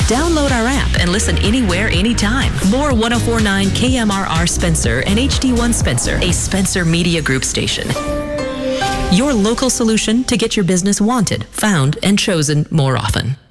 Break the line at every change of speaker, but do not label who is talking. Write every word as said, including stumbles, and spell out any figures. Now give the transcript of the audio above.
Download our app and listen anywhere, anytime. More one oh four point nine K M R R Spencer and H D one Spencer, a Spencer Media Group station. Your local solution to get your business wanted, found, and chosen more often.